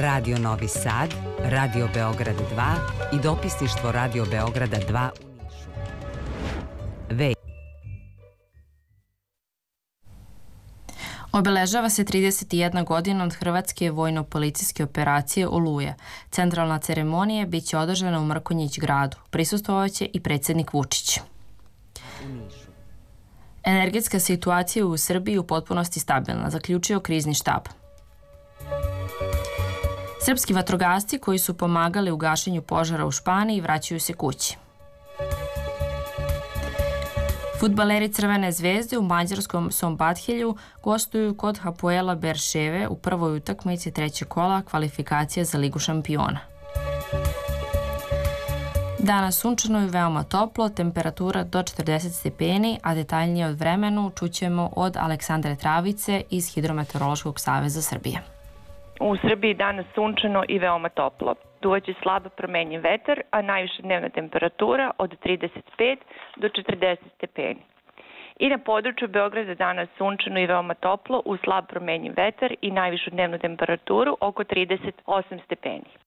Radio Novi Sad, Radio Beograd 2 i dopisništvo Radio Beograda 2 u Nišu. Obeležava se 31 godina od hrvatske vojno-policijske operacije Oluja. Centralna ceremonija bit će održana u Mrkonjić gradu. Prisustvovaće i predsjednik Vučić. Energetska situacija u Srbiji u potpunosti stabilna, zaključio krizni štab. Srpski vatrogasci koji su pomagali u gašenju požara u Španiji vraćaju se kući. Fudbaleri Crvene zvezde u mađarskom Sombathelju gostuju kod Hapoela Berševe u prvoj utakmici trećeg kola kvalifikacija za Ligu šampiona. Danas sunčano i veoma toplo, temperatura do 40 stepeni, a detaljnije od vremenu čućemo od Aleksandre Travice iz Hidrometeorološkog saveza Srbije. U Srbiji danas sunčano i veoma toplo. Duvaće slabo promenjen vetar, a najviša dnevna temperatura od 35 do 40 stepeni. I na području Beograda danas sunčano i veoma toplo uz slab promenjen vetar i najvišu dnevnu temperaturu oko 38 stepeni.